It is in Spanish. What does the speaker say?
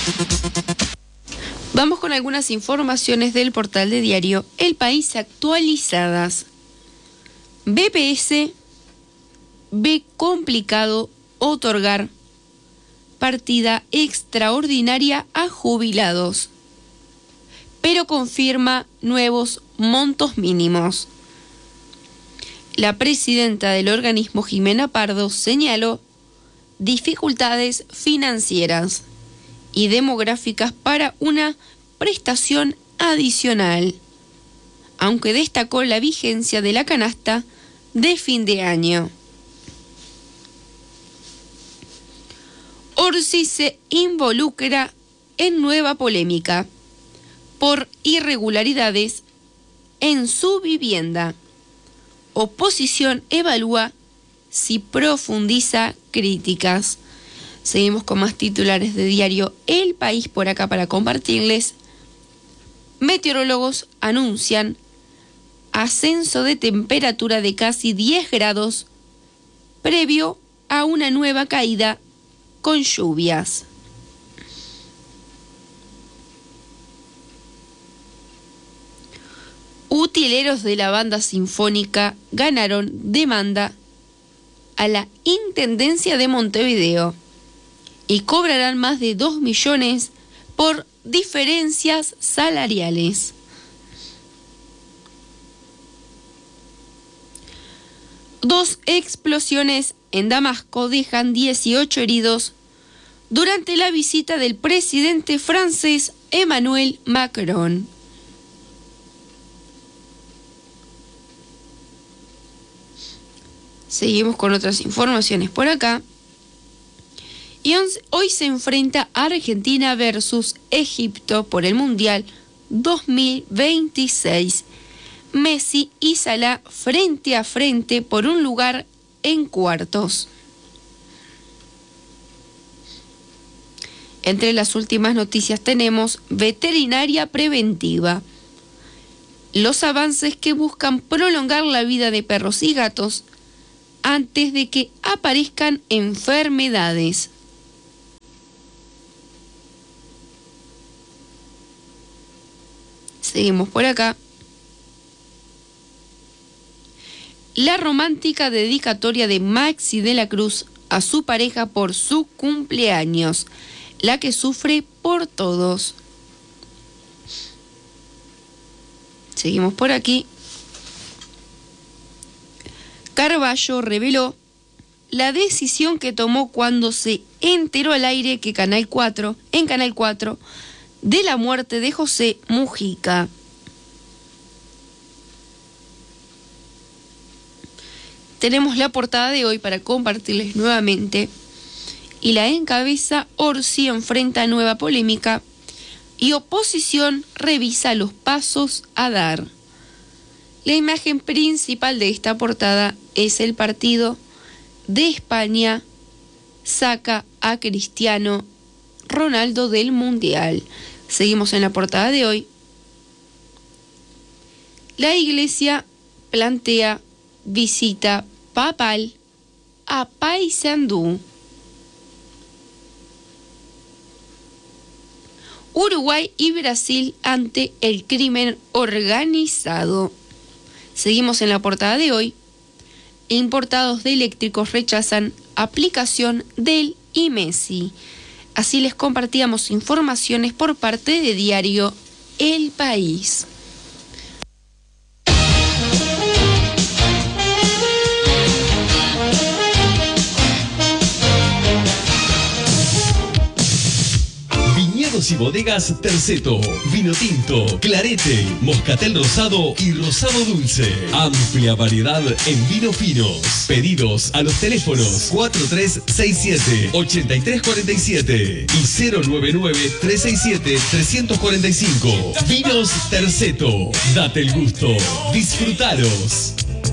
Vamos con algunas informaciones del portal de diario El País actualizadas. BPS ve complicado otorgar partida extraordinaria a jubilados, pero confirma nuevos montos mínimos. La presidenta del organismo, Jimena Pardo, señaló dificultades financieras y demográficas para una prestación adicional, aunque destacó la vigencia de la canasta de fin de año. Orsi se involucra en nueva polémica por irregularidades en su vivienda. Oposición evalúa si profundiza críticas. Seguimos con más titulares de diario El País por acá para compartirles. Meteorólogos anuncian ascenso de temperatura de casi 10 grados previo a una nueva caída con lluvias. Utileros de la banda sinfónica ganaron demanda a la Intendencia de Montevideo y cobrarán más de 2 millones por diferencias salariales. Dos explosiones en Damasco dejan 18 heridos durante la visita del presidente francés Emmanuel Macron. Seguimos con otras informaciones por acá. Y hoy se enfrenta Argentina versus Egipto por el Mundial 2026. Messi y Salah frente a frente por un lugar en cuartos. Entre las últimas noticias tenemos veterinaria preventiva. Los avances que buscan prolongar la vida de perros y gatos antes de que aparezcan enfermedades. Seguimos por acá. La romántica dedicatoria de Maxi de la Cruz a su pareja por su cumpleaños, la que sufre por todos. Seguimos por aquí. Carballo reveló la decisión que tomó cuando se enteró al aire que en Canal 4, de la muerte de José Mujica. Tenemos la portada de hoy para compartirles nuevamente y la encabeza: Orsi enfrenta nueva polémica y oposición revisa los pasos a dar. La imagen principal de esta portada es el partido de España saca a Cristiano Ronaldo del Mundial. Seguimos en la portada de hoy. La Iglesia plantea visita papal a Paysandú. Uruguay y Brasil ante el crimen organizado. Seguimos en la portada de hoy. Importados de eléctricos rechazan aplicación del IMESI. Así les compartíamos informaciones por parte de diario El País. Viñedos y bodegas Terceto, vino tinto, clarete, moscatel rosado y rosado dulce. Amplia variedad en vinos finos. Pedidos a los teléfonos 4367-8347 y 099-367-345. Vinos Terceto, date el gusto, disfrutalos.